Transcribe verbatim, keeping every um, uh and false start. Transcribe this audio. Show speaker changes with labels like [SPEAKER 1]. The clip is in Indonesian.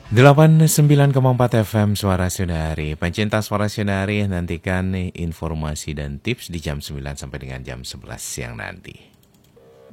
[SPEAKER 1] delapan puluh sembilan koma empat F M Suara Sundari. Pencinta Suara Sundari, nantikan informasi dan tips di jam sembilan sampai dengan jam sebelas siang nanti.